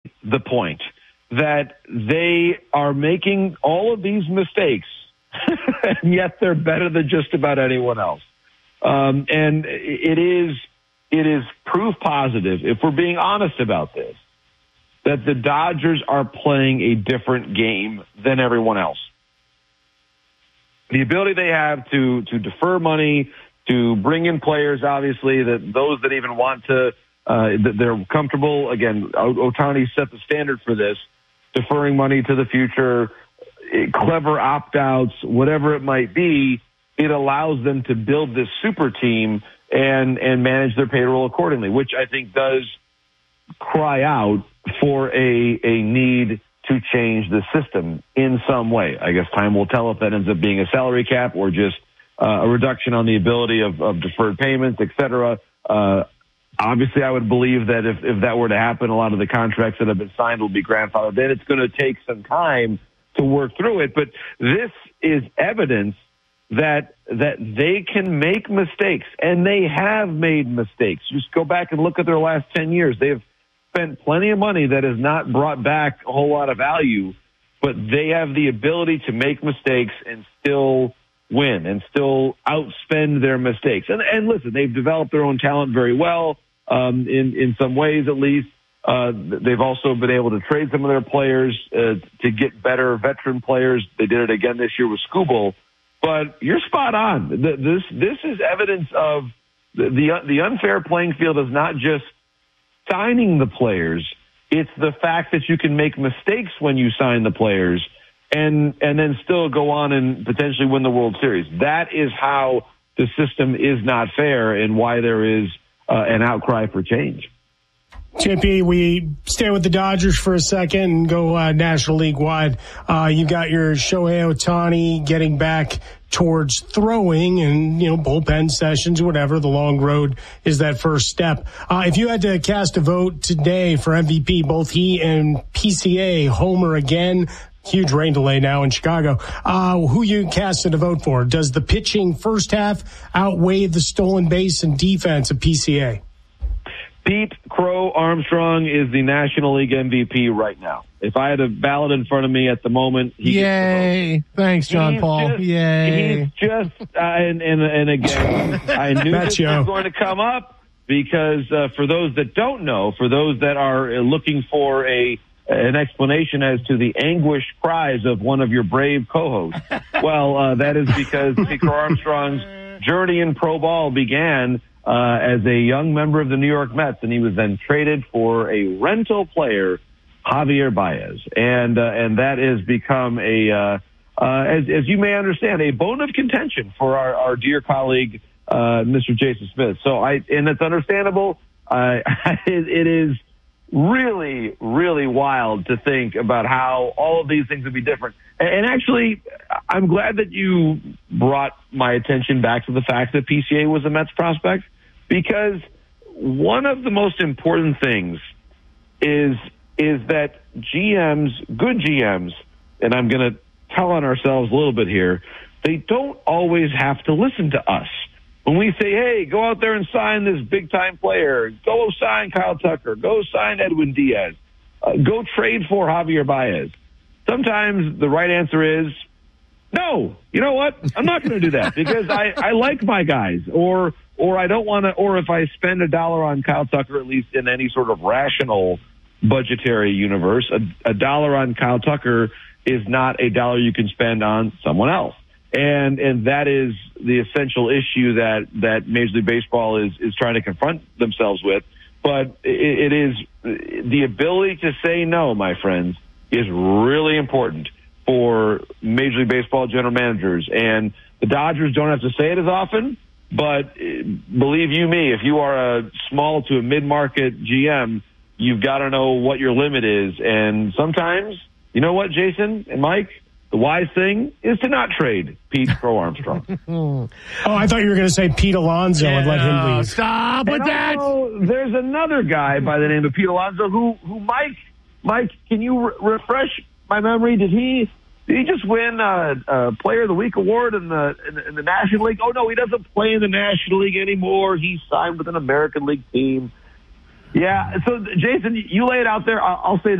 the point that they are making all of these mistakes, and yet they're better than just about anyone else. And it is proof positive, if we're being honest about this, that the Dodgers are playing a different game than everyone else. The ability they have to defer money, to bring in players, obviously, that those that even want to, that they're comfortable. Again, Ohtani set the standard for this, deferring money to the future, clever opt-outs, whatever it might be. It allows them to build this super team and manage their payroll accordingly, which I think does cry out for a need to change the system in some way. I guess time will tell if that ends up being a salary cap or just a reduction on the ability of deferred payments, et cetera. Obviously, I would believe that if that were to happen, a lot of the contracts that have been signed will be grandfathered. Then it's going to take some time to work through it. But this is evidence that they can make mistakes, and they have made mistakes. Just go back and look at their last 10 years. They've spent plenty of money that has not brought back a whole lot of value, but they have the ability to make mistakes and still win and still outspend their mistakes. And listen, they've developed their own talent very well, in some ways at least. They've also been able to trade some of their players to get better veteran players. They did it again this year with Skubal. But you're spot on. This is evidence of the unfair playing field is not just signing the players. It's the fact that you can make mistakes when you sign the players and then still go on and potentially win the World Series. That is how the system is not fair and why there is an outcry for change. JP, we stay with the Dodgers for a second and go National League wide. You got your Shohei Ohtani getting back towards throwing and, bullpen sessions, whatever. The long road is that first step. If you had to cast a vote today for MVP, both he and PCA, Homer again, huge rain delay now in Chicago, who you casted a vote for? Does the pitching first half outweigh the stolen base and defense of PCA? Pete Crow Armstrong is the National League MVP right now. If I had a ballot in front of me at the moment, he yay! Thanks, John Paul. Yay! He's just and again, I knew this was going to come up because for those that don't know, for those that are looking for an explanation as to the anguished cries of one of your brave co-hosts, well, that is because Pete Crow Armstrong's journey in pro ball began as a young member of the New York Mets, and he was then traded for a rental player, Javier Baez, and that has become as you may understand, a bone of contention for our dear colleague, Mr. Jason Smith. And it's understandable. It is really, really wild to think about how all of these things would be different. And actually, I'm glad that you brought my attention back to the fact that PCA was a Mets prospect, because one of the most important things is that GMs, good GMs, and I'm going to tell on ourselves a little bit here, they don't always have to listen to us. When we say, hey, go out there and sign this big-time player, go sign Kyle Tucker, go sign Edwin Diaz, go trade for Javier Baez, sometimes the right answer is, no, you know what? I'm not going to do that because I like my guys, or I don't want to, or if I spend $1 on Kyle Tucker, at least in any sort of rational budgetary universe, $1 on Kyle Tucker is not $1 you can spend on someone else. And that is the essential issue that Major League Baseball is trying to confront themselves with. But it is the ability to say no, my friends, is really important for Major League Baseball general managers. And the Dodgers don't have to say it as often, but believe you me, if you are a small to a mid-market GM, you've got to know what your limit is. And sometimes, you know what, Jason and Mike? The wise thing is to not trade Pete Crow Armstrong. I thought you were going to say Pete Alonso and let him leave. Stop with that. There's another guy by the name of Pete Alonso who Mike, can you refresh my memory? Did he just win a Player of the Week award in the National League? Oh no, he doesn't play in the National League anymore. He signed with an American League team. Yeah. So Jason, you lay it out there. I'll say